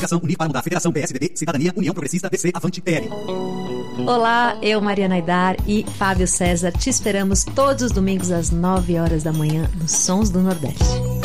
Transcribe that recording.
Coligação Unir para Mudar, Federação PSDB, Cidadania, União Progressista, DC, Avante, PL. Olá, eu, Mariana Aidar e Fábio César, te esperamos todos os domingos às 9 horas da manhã nos Sons do Nordeste.